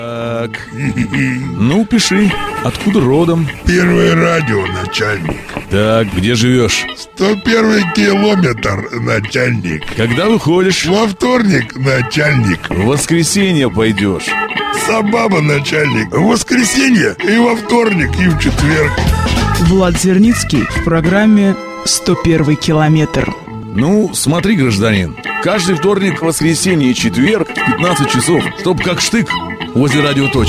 Так, ну пиши, откуда родом? Первое радио, начальник. Так, где живешь? 101 километр, начальник. Когда выходишь? Во вторник, начальник. В воскресенье пойдешь. Сабаба, начальник. В воскресенье и во вторник, и в четверг. Влад Зерницкий в программе «101 километр». Ну, смотри, гражданин, каждый вторник, воскресенье и четверг в 15 часов, чтоб как штык возле радиоточки.